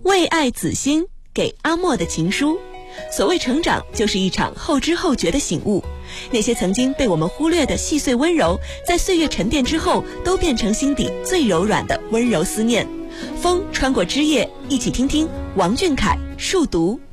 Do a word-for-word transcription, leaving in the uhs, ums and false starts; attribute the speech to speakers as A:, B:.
A: 为爱子心，给阿莫的情书。所谓成长，就是一场后知后觉的醒悟。那些曾经被我们忽略的细碎温柔，在岁月沉淀之后，都变成心底最柔软的温柔思念。风穿过枝叶，一起听听王俊凯述读。